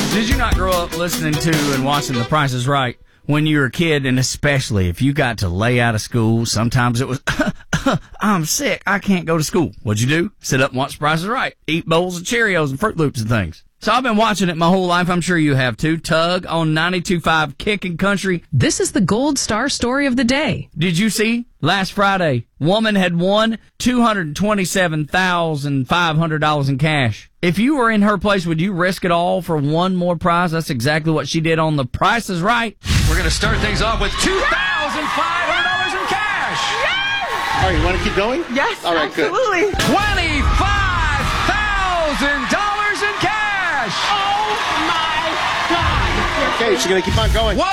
Did you not grow up listening to and watching The Price is Right when you were a kid, and especially if you got to lay out of school? Sometimes it was, I'm sick, I can't go to school. What'd you do? Sit up and watch The Price is Right. Eat bowls of Cheerios and Fruit Loops and things. So I've been watching it my whole life. I'm sure you have too. Tug on 92.5 Kickin' Country. This is the Gold Star story of the day. Did you see? Last Friday, woman had won $227,500 in cash. If you were in her place, would you risk it all for one more prize? That's exactly what she did on The Price is Right. We're going to start things off with $2,500 in cash. Yes! All right, you want to keep going? Yes, all right, absolutely. Good. $25,000 in cash. Oh, my God. Okay, she's going to keep on going. $100,000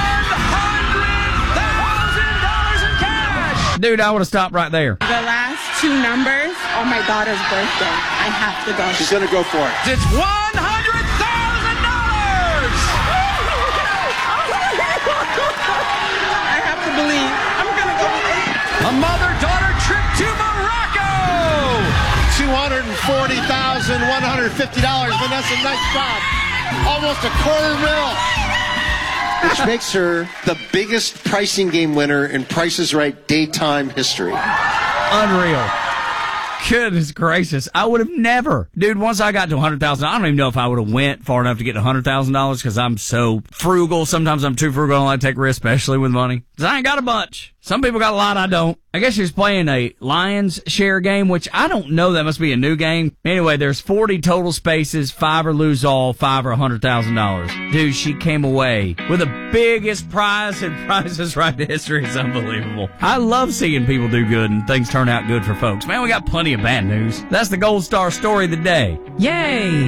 in cash. Dude, I would have stopped right there. The last two numbers on my daughter's birthday. I have to go. She's going to go for it. It's $100,000. I have to believe. I'm going to go with it. A mother-daughter trip to Morocco. $240,150. Vanessa, nice job. Almost $250,000. Which makes her the biggest pricing game winner in Price is Right daytime history. Unreal. Goodness gracious. I would have never. Dude, once I got to $100,000, I don't even know if I would have went far enough to get to $100,000 because I'm so frugal. Sometimes I'm too frugal. I don't like to take risks, especially with money. Because I ain't got a bunch. Some people got a lot, I don't. I guess she's playing a Lions share game, which I don't know. That must be a new game. Anyway, there's 40 total spaces, 5 or lose all, 5 or $100,000. Dude, she came away with the biggest prize in Price is Right history. It's unbelievable. I love seeing people do good and things turn out good for folks. Man, we got plenty of bad news. That's the Gold Star story of the day. Yay!